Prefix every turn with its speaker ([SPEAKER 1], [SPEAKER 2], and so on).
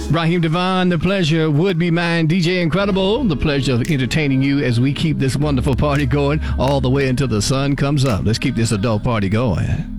[SPEAKER 1] Raheem Devon, the pleasure would be mine. DJ Incredible, the pleasure of entertaining you as we keep this wonderful party going all the way until the sun comes up. Let's keep this adult party going.